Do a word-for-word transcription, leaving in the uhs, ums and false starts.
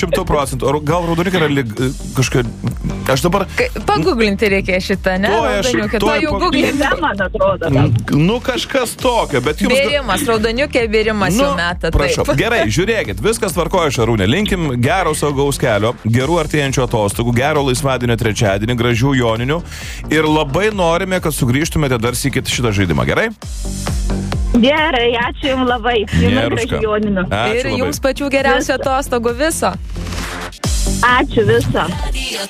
Šimtų procentų. Gal raudoniukė yra lyg kažkokia... Aš dabar... Paguglinti reikia šitą, ne? To aš- Raudoniukė. to To ir jau pag- guglinti. Man atrodo. Nu, kažkas tokio, bet jums... Bėrimas, raudoniukė, bėrimas jau meta. prašau. Taip. Gerai, žiūrėkit, viskas tvarkoja, Šarūnė. Linkim gero saugaus kelio, gerų artėjančių atostogų, gero laisvadienio trečiadienį, gražių joninių ir labai norime, kad sugrįžtumėte dar sykit šitą žaidimą, gerai? Gerai, ačiū jums labai. Jums Nėr už ką. gražių joninių. Ačiū Ir labai. jums pačių geriausio atostogų viso. Ačiū viso.